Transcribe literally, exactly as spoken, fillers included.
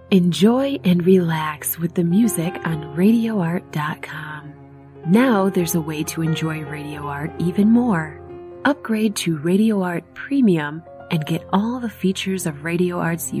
Enjoy and relax with the music on radio art dot com. Now there's a way to enjoy RadioArt even more. Upgrade to RadioArt Premium and get all the features of RadioArt's